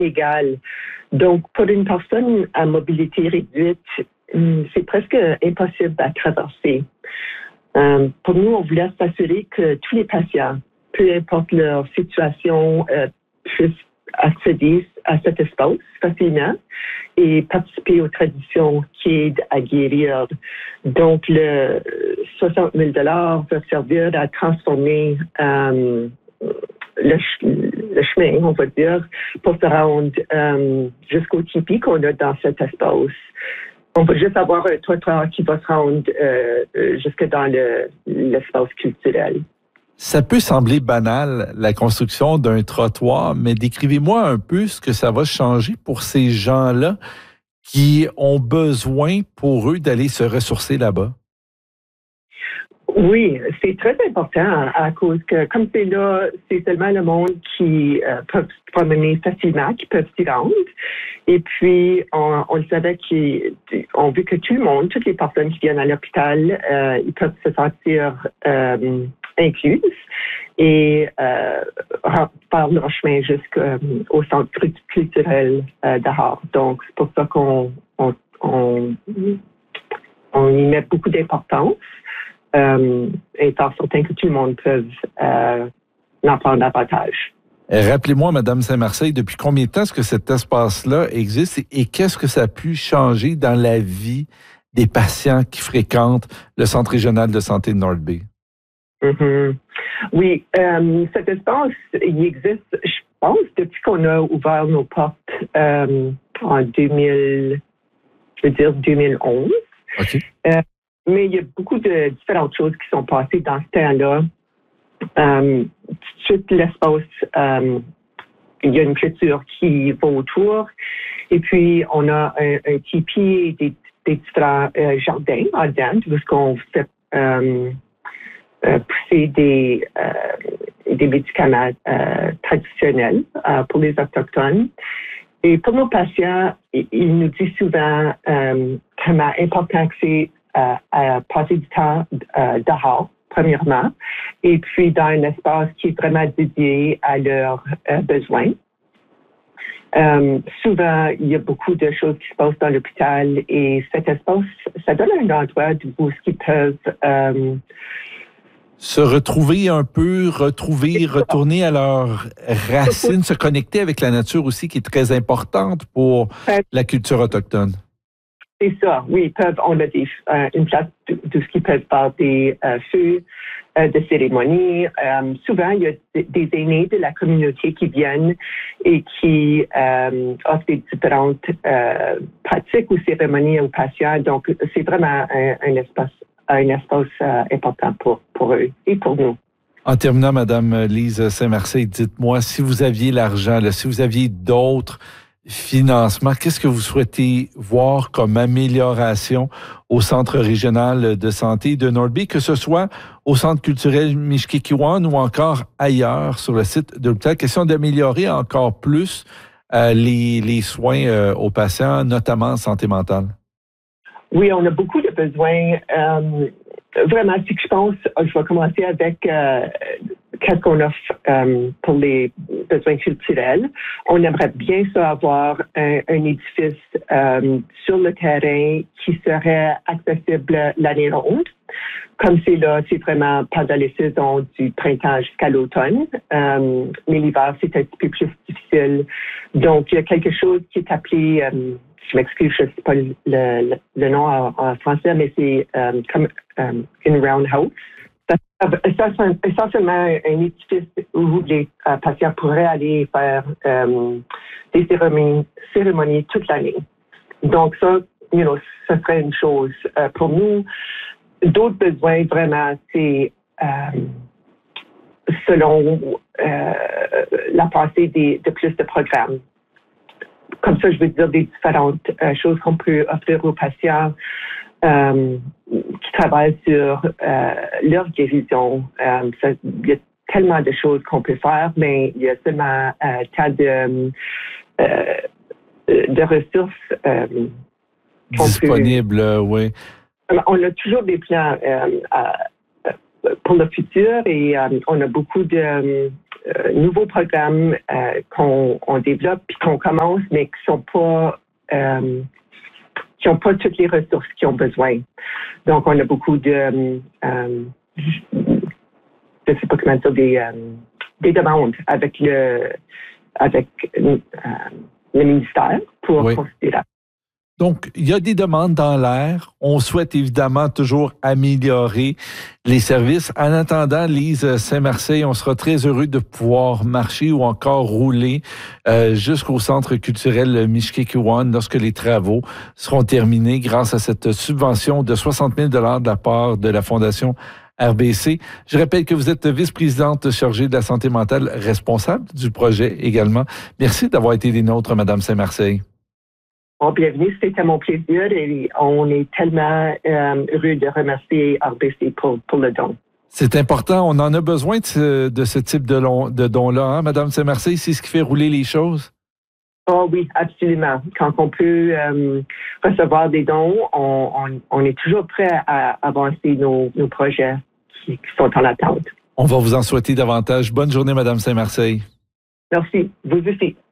égale. Donc, pour une personne à mobilité réduite, c'est presque impossible à traverser. Pour nous, on voulait s'assurer que tous les patients, peu importe leur situation, puissent accéder à cet espace facilement et participer aux traditions qui aident à guérir. Donc, le 60 000 $ va servir à transformer le chemin, on va dire, pour se rendre jusqu'au tipi qu'on a dans cet espace. On va juste avoir un trottoir qui va se rendre jusque dans l'espace culturel. Ça peut sembler banal, la construction d'un trottoir, mais décrivez-moi un peu ce que ça va changer pour ces gens-là qui ont besoin pour eux d'aller se ressourcer là-bas. Oui, c'est très important à cause que, comme c'est là, c'est seulement le monde qui peut se promener facilement, qui peuvent s'y rendre. Et puis, on le savait qu'on veut que tout le monde, toutes les personnes qui viennent à l'hôpital, ils peuvent se sentir incluses et faire leur chemin jusqu'au centre culturel d'Ahar. Donc, c'est pour ça qu'on y met beaucoup d'importance. Et faire certain que tout le monde peut en prendre davantage. Rappelez-moi, Mme Saint-Marseille, depuis combien de temps est-ce que cet espace-là existe et qu'est-ce que ça a pu changer dans la vie des patients qui fréquentent le Centre régional de santé de North Bay? Mm-hmm. Oui, cet espace, il existe, je pense, depuis qu'on a ouvert nos portes en 2011. OK. Mais il y a beaucoup de différentes choses qui sont passées dans ce temps-là. Tout l'espace, il y a une clôture qui va autour. Et puis, on a un tipi et des différents jardins en dedans, où on fait pousser des médicaments traditionnels pour les Autochtones. Et pour nos patients, ils nous disent souvent comment important que c'est à passer du temps dehors, premièrement, et puis dans un espace qui est vraiment dédié à leurs besoins. Souvent, il y a beaucoup de choses qui se passent dans l'hôpital et cet espace, ça donne un endroit où ils peuvent se retrouver un peu, retourner à leurs racines, se connecter avec la nature aussi, qui est très importante pour la culture autochtone. C'est ça, oui, on a une place de ce qu'ils peuvent faire des feux, de cérémonies. Souvent, il y a des aînés de la communauté qui viennent et qui offrent des différentes pratiques ou cérémonies aux patients. Donc, c'est vraiment un espace important pour eux et pour nous. En terminant, Mme Lise Saint-Marseille, dites-moi, si vous aviez l'argent, si vous aviez d'autres financements, qu'est-ce que vous souhaitez voir comme amélioration au Centre régional de santé de North Bay, que ce soit au Centre culturel Mishkekiwan ou encore ailleurs sur le site de l'hôpital? Question d'améliorer encore plus les soins aux patients, notamment en santé mentale. Oui, on a beaucoup de besoins. Vraiment, si je pense, je vais commencer avec qu'est-ce qu'on offre pour les besoins culturels. On aimerait bien ça avoir un édifice sur le terrain qui serait accessible l'année ronde. Comme c'est là, c'est vraiment pendant les saisons du printemps jusqu'à l'automne. Mais l'hiver, c'est un petit peu plus difficile. Donc, il y a quelque chose qui est appelé... je m'excuse, je ne sais pas le nom en français, mais c'est comme une roundhouse. Ça, c'est essentiellement un édifice où les patients pourraient aller faire des cérémonies toute l'année. Donc ça, ça serait une chose. Pour nous, d'autres besoins, vraiment, c'est selon la pensée de plus de programmes. Comme ça, je veux dire des différentes choses qu'on peut offrir aux patients qui travaillent sur leur guérison. Il y a tellement de choses qu'on peut faire, mais il y a seulement tant de ressources disponibles, oui. On a toujours des plans pour le futur et on a beaucoup de nouveaux programmes qu'on développe puis qu'on commence, mais qui n'ont pas toutes les ressources qu'ils ont besoin. Donc, on a beaucoup de je sais pas comment dire, des demandes avec le ministère pour considérer. Donc, il y a des demandes dans l'air. On souhaite évidemment toujours améliorer les services. En attendant, Lise Saint-Marseille, on sera très heureux de pouvoir marcher ou encore rouler jusqu'au Centre culturel Mishkekiwan lorsque les travaux seront terminés grâce à cette subvention de 60 000 $ de la part de la Fondation RBC. Je rappelle que vous êtes vice-présidente chargée de la santé mentale, responsable du projet également. Merci d'avoir été des nôtres, Madame Saint-Marseille. Oh, bienvenue, c'était mon plaisir et on est tellement heureux de remercier RBC pour le don. C'est important, on en a besoin de ce type de don-là, hein, Madame Saint-Marseille, c'est ce qui fait rouler les choses? Oh oui, absolument. Quand on peut recevoir des dons, on est toujours prêt à avancer nos projets qui sont en attente. On va vous en souhaiter davantage. Bonne journée, Madame Saint-Marseille. Merci. Vous aussi.